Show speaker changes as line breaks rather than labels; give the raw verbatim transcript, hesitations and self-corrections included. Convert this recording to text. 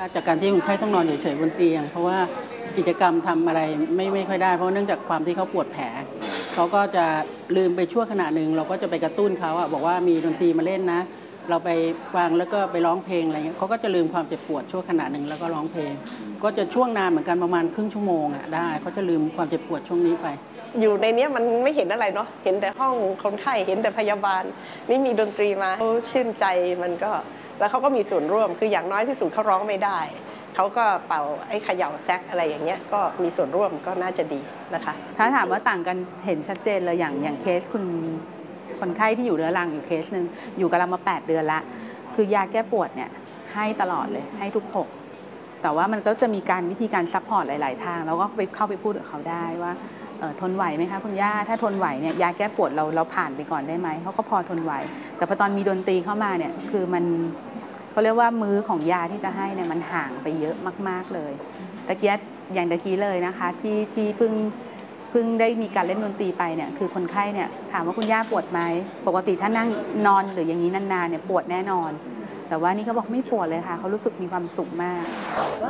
จากการที่คนไข้ต้องนอนเฉยๆบนเตียงเพราะว่ากิจกรรมทำอะไรไม่ไม่ค่อยได้เพราะเนื่องจากความที่เขาปวดแผลเขาก็จะลืมไปชั่วขณะหนึ่งเราก็จะไปกระตุ้นเขาอะบอกว่ามีดนตรีมาเล่นนะเราไปฟังแล้วก็ไปร้องเพลงอะไรเงี้ยเขาก็จะลืมความเจ็บปวดชั่วขณะหนึ่งแล้วก็ร้องเพลงก็จะช่วงนานเหมือนกันประมาณครึ่งชั่วโมงอะได้เขาจะลืมความเจ็บปวดช่วงนี้ไป
อยู่ในนี้มันไม่เห็นอะไรเนาะเห็นแต่ห้องคนไข้เห็นแต่พยาบาลนี่มีดนตรีมาเขาชื่นใจมันก็แล้วเขาก็มีส่วนร่วมคืออย่างน้อยที่สุดเขาร้องไม่ได้เขาก็เป่าไอ้เขย่าแซกอะไรอย่างเงี้ยก็มีส่วนร่วมก็น่าจะดีนะคะ
ถ้าถามว่าต่างกันเห็นชัดเจนเลยอย่างอย่างเคสคุณคนไข้ที่อยู่เรื้อรังอยู่เคสหนึ่งอยู่กับเรามาแปดเดือนละคือยาแก้ปวดเนี่ยให้ตลอดเลยให้ทุกหกแต่ว่ามันก็จะมีการวิธีการซัพพอร์ตหลายๆทางแล้วก็ไปเข้าไปพูดกับเขาได้ว่าทนไหวไหมคะคุณย่าถ้าทนไหวเนี่ยยาแก้ปวดเราเราผ่านไปก่อนได้ไหมเขาก็พอทนไหวแต่พอตอนมีดนตรีเข้ามาเนี่ยคือมันเขาเรียกว่ามื้อของยาที่จะให้เนี่ยมันห่างไปเยอะมากๆเลยตะเกียบอย่างตะกี้เลยนะคะที่ที่เพิ่งเพิ่งได้มีการเล่นดนตรีไปเนี่ยคือคนไข้เนี่ยถามว่าคุณย่าปวดไหมปกติถ้านั่งนอนหรืออย่างนี้นานๆเนี่ยปวดแน่นอนแต่ว่านี่เขาบอกไม่ปวดเลยค่ะเขารู้สึกมีความสุขมาก